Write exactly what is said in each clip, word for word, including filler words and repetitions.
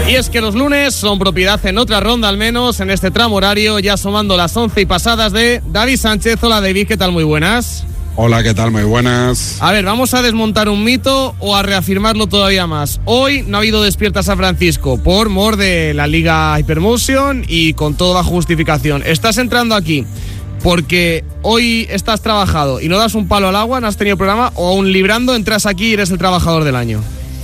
Y es que los lunes son propiedad en otra ronda, al menos en este tramo horario, ya sumando las once y pasadas, de David Sánchez. Hola David, ¿qué tal? Muy buenas. Hola, ¿qué tal? Muy buenas. A ver, ¿vamos a desmontar un mito o a reafirmarlo todavía más? Hoy no ha habido Despierta San Francisco por mor de la Liga Hypermotion y con toda justificación. Estás entrando aquí porque hoy estás trabajado y no das un palo al agua, no has tenido programa, o aún librando entras aquí y eres el trabajador del año.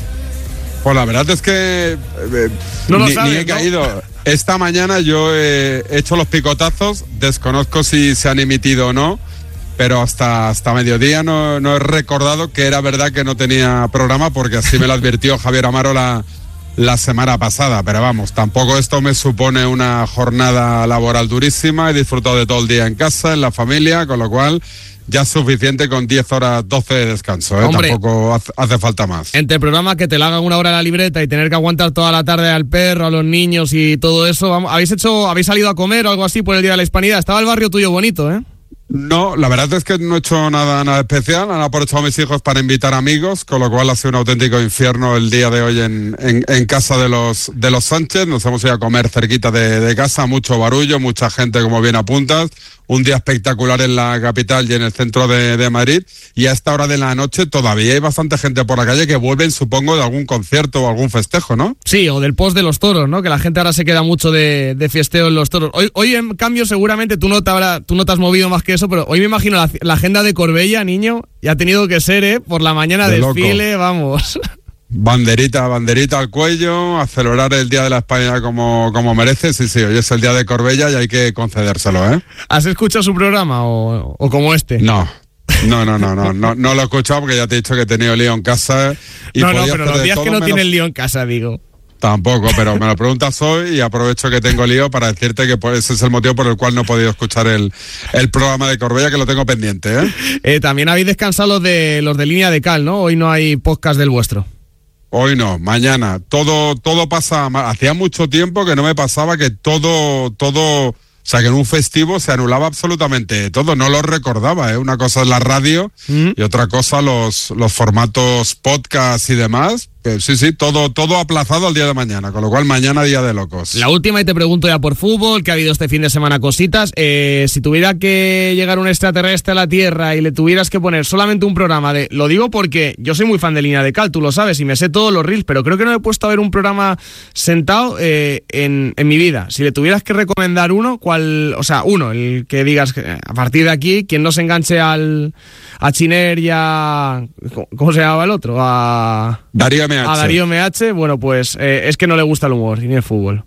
Pues la verdad es que eh, no lo ni, sabes, ni he ¿no? caído. Esta mañana yo he hecho los picotazos, desconozco si se han emitido o no, pero hasta, hasta mediodía no, no he recordado que era verdad que no tenía programa, porque así me lo advirtió Javier Amaro la, la semana pasada. Pero vamos, tampoco esto me supone una jornada laboral durísima, he disfrutado de todo el día en casa, en la familia, con lo cual ya es suficiente con diez horas, doce de descanso, ¿eh? Hombre, tampoco hace, hace falta más. Entre el programa que te la hagan una hora a la libreta y tener que aguantar toda la tarde al perro, a los niños y todo eso, vamos, ¿habéis hecho, habéis salido a comer o algo así por el Día de la Hispanidad? Estaba el barrio tuyo bonito, ¿eh? No, la verdad es que no he hecho nada, nada especial. Han aprovechado mis hijos para invitar amigos, con lo cual ha sido un auténtico infierno el día de hoy en, en, en casa de los de los Sánchez. Nos hemos ido a comer cerquita de, de casa, mucho barullo, mucha gente, como bien apuntas. Un día espectacular en la capital y en el centro de, de Madrid. Y a esta hora de la noche todavía hay bastante gente por la calle que vuelven, supongo, de algún concierto o algún festejo, ¿no? Sí, o del post de los toros, ¿no? Que la gente ahora se queda mucho de, de fiesteo en los toros. Hoy, hoy en cambio, seguramente tú no te habrá, tú no te has movido más que eso, pero hoy me imagino la, la agenda de Corbella, niño, y ha tenido que ser, ¿eh? Por la mañana de desfile, loco. Vamos. Banderita, banderita al cuello, a celebrar el Día de la España como, como merece. Sí, sí, hoy es el Día de Corbella y hay que concedérselo, ¿eh? ¿Has escuchado su programa o, o como este? No. No, no, no, no, no, no lo he escuchado porque ya te he dicho que he tenido lío en casa. Y no, no, pero los días que no menos... tienes lío en casa, digo. Tampoco, pero me lo preguntas hoy y aprovecho que tengo lío para decirte que pues, ese es el motivo por el cual no he podido escuchar el, el programa de Corbella, que lo tengo pendiente, ¿eh? eh también habéis descansado los de los de Línea de Cal, ¿no? Hoy no hay podcast del vuestro. Hoy no, mañana. Todo, todo pasa. Hacía mucho tiempo que no me pasaba que todo, todo, o sea, que en un festivo se anulaba absolutamente todo. No lo recordaba, ¿eh? Una cosa es la radio mm. y otra cosa los, los formatos podcast y demás. Que sí, sí, todo, todo aplazado al día de mañana, con lo cual mañana día de locos. La última, y te pregunto ya por fútbol, que ha habido este fin de semana cositas. Eh, si tuviera que llegar un extraterrestre a la Tierra y le tuvieras que poner solamente un programa de... Lo digo porque yo soy muy fan de Línea de Cal, tú lo sabes, y me sé todos los reels, pero creo que no he puesto a ver un programa sentado eh, en, en mi vida. Si le tuvieras que recomendar uno, ¿cuál? O sea, uno, el que digas que a partir de aquí, quien no se enganche al a Chiner y a... ¿Cómo se llamaba el otro? A... Darío M H. A Darío M H, bueno, pues eh, es que no le gusta el humor ni el fútbol.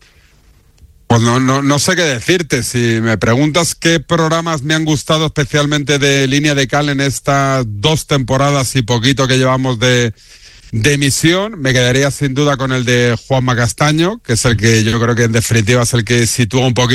Pues no, no, no sé qué decirte. Si me preguntas qué programas me han gustado especialmente de Línea de Cal en estas dos temporadas y poquito que llevamos de, de emisión, me quedaría sin duda con el de Juanma Castaño, que es el que yo creo que en definitiva es el que sitúa un poquito